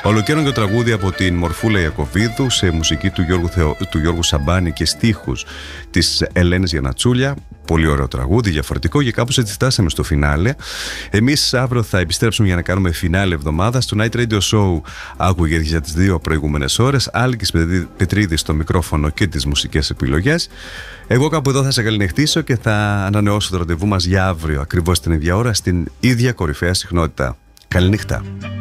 Ολοκαίρινο τραγούδι από την Μορφούλα Ιακωβίδου σε μουσική του Γιώργου Σαμπάνη και στίχους της Ελένης Γιαννατσούλια. Πολύ ωραίο τραγούδι, διαφορετικό, και κάπως έτσι φτάσαμε στο φινάλε. Εμείς αύριο θα επιστρέψουμε για να κάνουμε φινάλε εβδομάδα. Στο Night Radio Show άκουγε για τις 2 προηγούμενες ώρες. Άλκης Πετρίδης στο μικρόφωνο και τις μουσικές επιλογές. Εγώ κάπου εδώ θα σε καληνυχτήσω και θα ανανεώσω το ραντεβού μας για αύριο, ακριβώς την ίδια ώρα, στην ίδια κορυφαία συχνότητα. Καληνύχτα.